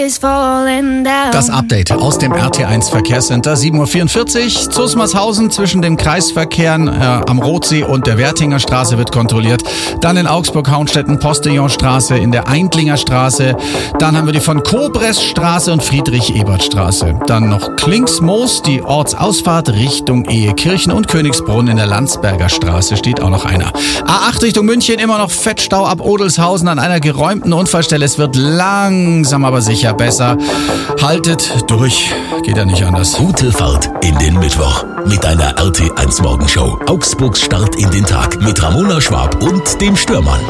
Das Update aus dem RT1 Verkehrscenter, 7.44 Uhr. Zusmarshausen zwischen den Kreisverkehren am Rotsee und der Wertinger Straße wird kontrolliert. Dann in Augsburg-Haunstetten, Postillonstraße, in der Eindlinger Straße. Dann haben wir die von Kobres-Straße und Friedrich-Ebert-Straße. Dann noch Klingsmoos, die Ortsausfahrt Richtung Ehekirchen und Königsbrunn in der Landsberger Straße steht auch noch einer. A8 Richtung München, immer noch Fettstau ab Odelshausen an einer geräumten Unfallstelle. Es wird langsam aber sicher besser. Haltet durch, geht ja nicht anders. Gute Fahrt in den Mittwoch mit einer RT1 Morgenshow. Augsburgs Start in den Tag mit Ramona Schwab und dem Stürmann.